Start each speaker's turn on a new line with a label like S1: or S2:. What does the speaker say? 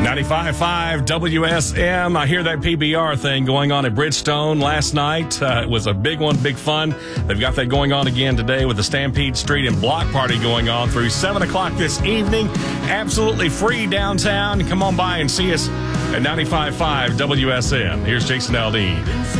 S1: 95.5 WSM. I hear that PBR thing going on at Bridgestone last night. It was a big one, big fun. They've got that going on again today with the Stampede Street and Block Party going on through 7 o'clock this evening. Absolutely free downtown. Come on by and see us at 95.5 WSM. Here's Jason Aldean.